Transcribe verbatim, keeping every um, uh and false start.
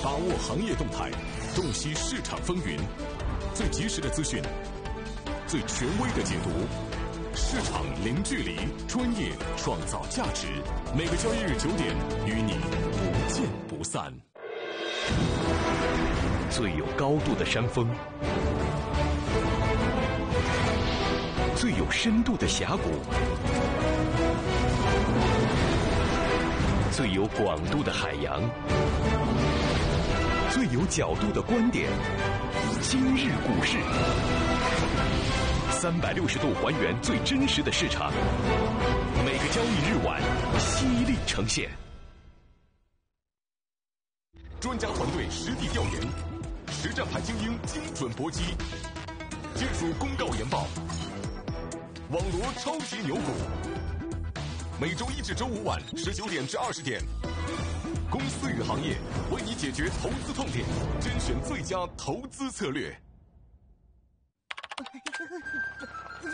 把握行业动态，洞悉市场风云，最及时的资讯，最权威的解读。市场零距离，专业创造价值。每个交易日九点，与你不见不散。最有高度的山峰，最有深度的峡谷，最有广度的海洋，最有角度的观点。今日股市，三百六十度还原最真实的市场，每个交易日晚犀利呈现。专家团队实地调研，实战派精英精准搏击，技术公告研报，网罗超级牛股。每周一至周五晚十九点至二十点，公司与行业为你解决投资痛点，甄选最佳投资策略。